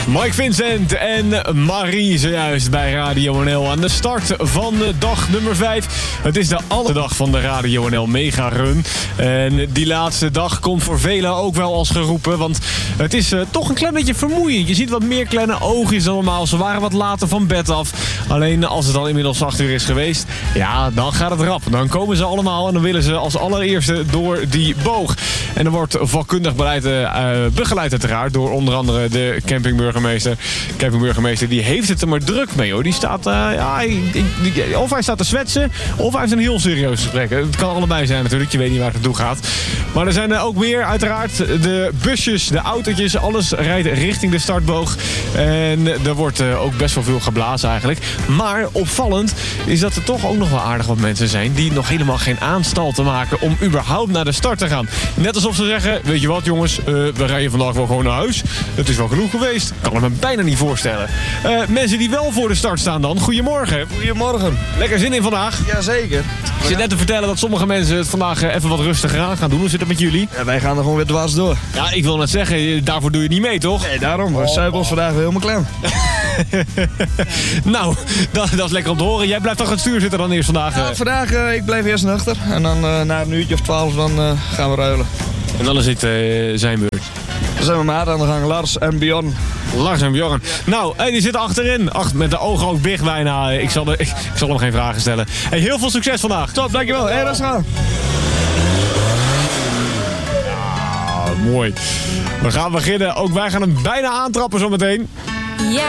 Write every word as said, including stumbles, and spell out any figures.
Mike Vincent en Marie zojuist bij Radio N L aan de start van dag nummer vijf. Het is de allerdag van de Radio N L Mega Run. En die laatste dag komt voor velen ook wel als geroepen. Want het is uh, toch een klein beetje vermoeiend. Je ziet wat meer kleine oogjes dan normaal. Ze waren wat later van bed af. Alleen als het dan inmiddels acht uur is geweest, ja, dan gaat het rap. Dan komen ze allemaal en dan willen ze als allereerste door die boog. En er wordt vakkundig beleid, uh, begeleid uiteraard door onder andere de campingburgemeester. Campingburgemeester die heeft het er maar druk mee hoor. Die staat, uh, ja, hij, die, of hij staat te zwetsen of hij heeft een heel serieus gesprek. Het kan allebei zijn natuurlijk, je weet niet waar het naartoe gaat. Maar er zijn er ook meer uiteraard. De busjes, de autootjes, alles rijdt richting de startboog. En er wordt uh, ook best wel veel geblazen eigenlijk. Maar opvallend is dat er toch ook nog wel aardig wat mensen zijn die nog helemaal geen aanstalten maken om überhaupt naar de start te gaan. Net alsof ze zeggen, weet je wat jongens, uh, we rijden vandaag wel gewoon naar huis. Het is wel genoeg geweest. Ik kan het me bijna niet voorstellen. Uh, mensen die wel voor de start staan dan, goedemorgen. Goedemorgen. Lekker zin in vandaag? Jazeker. Ik zit net te vertellen dat sommige mensen het vandaag even wat rustiger aan gaan doen. Hoe zit het met jullie? Ja, wij gaan er gewoon weer dwars door. Ja, ik wil net zeggen, daarvoor doe je niet mee, toch? Nee, daarom. We zuipen ons vandaag weer helemaal klem. Nou, dat, dat is lekker om te horen. Jij blijft toch aan het stuur zitten dan eerst vandaag? Ja, vandaag, uh, ik blijf eerst nuchter. En dan uh, na een uurtje of twaalf dan uh, gaan we ruilen. En dan is het uh, zijn beurt. Dan zijn we maat aan de gang. Lars en Bjorn. Lars en Bjorn. Nou, hey, die zitten achterin. Ach, met de ogen ook dicht bijna. Ik zal, er, ik, ik zal hem geen vragen stellen. Hey, heel veel succes vandaag. Top, dankjewel. Hé, hey, rustig aan. Ja, mooi. We gaan beginnen. Ook wij gaan hem bijna aantrappen zometeen. Ja.